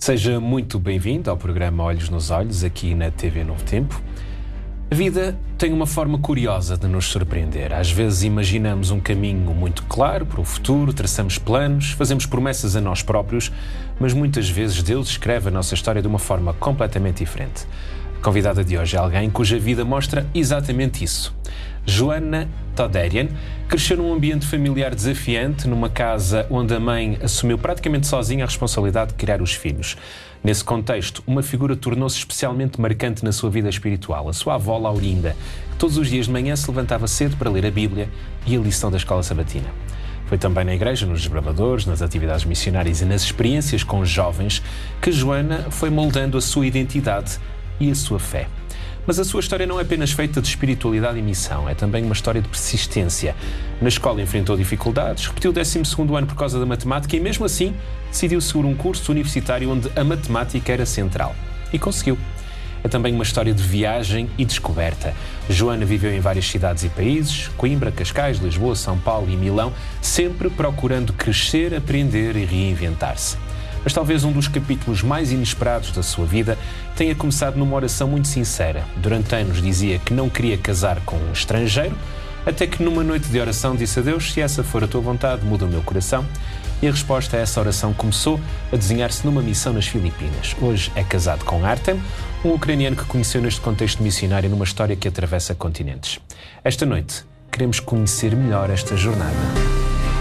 Seja muito bem-vindo ao programa Olhos nos Olhos, aqui na TV Novo Tempo. A vida tem uma forma curiosa de nos surpreender. Às vezes imaginamos um caminho muito claro para o futuro, traçamos planos, fazemos promessas a nós próprios, mas muitas vezes Deus escreve a nossa história de uma forma completamente diferente. A convidada de hoje é alguém cuja vida mostra exatamente isso. Joanna Toderian cresceu num ambiente familiar desafiante, numa casa onde a mãe assumiu praticamente sozinha a responsabilidade de criar os filhos. Nesse contexto, uma figura tornou-se especialmente marcante na sua vida espiritual, a sua avó Laurinda, que todos os dias de manhã se levantava cedo para ler a Bíblia e a lição da escola sabatina. Foi também na igreja, nos desbravadores, nas atividades missionárias e nas experiências com jovens que Joanna foi moldando a sua identidade e a sua fé. Mas a sua história não é apenas feita de espiritualidade e missão, é também uma história de persistência. Na escola enfrentou dificuldades, repetiu o 12º ano por causa da matemática e mesmo assim decidiu seguir um curso universitário onde a matemática era central. E conseguiu. É também uma história de viagem e descoberta. Joanna viveu em várias cidades e países, Coimbra, Cascais, Lisboa, São Paulo e Milão, sempre procurando crescer, aprender e reinventar-se. Mas talvez um dos capítulos mais inesperados da sua vida tenha começado numa oração muito sincera. Durante anos dizia que não queria casar com um estrangeiro, até que numa noite de oração disse a Deus: se essa for a tua vontade, muda o meu coração. E a resposta a essa oração começou a desenhar-se numa missão nas Filipinas. Hoje é casado com Artem, um ucraniano que conheceu neste contexto missionário numa história que atravessa continentes. Esta noite queremos conhecer melhor esta jornada.